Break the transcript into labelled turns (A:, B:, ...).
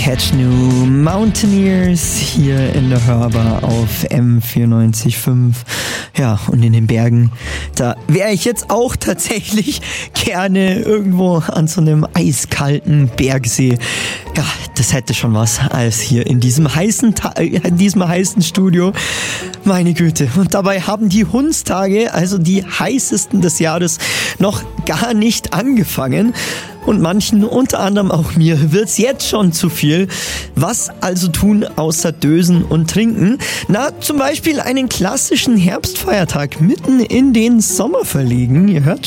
A: Catch New Mountaineers hier in der Hörbar auf M94.5. Ja, und in den Bergen, da wäre ich jetzt auch tatsächlich gerne irgendwo an so einem eiskalten Bergsee. Ja, das hätte schon was als hier in diesem heißen Studio. Meine Güte. Und dabei haben die Hundstage, also die heißesten des Jahres, noch gar nicht angefangen. Und manchen, unter anderem auch mir, wird's jetzt schon zu viel. Was also tun außer dösen und trinken? Na, zum Beispiel einen klassischen Herbstfeiertag mitten in den Sommer verlegen. Ihr hört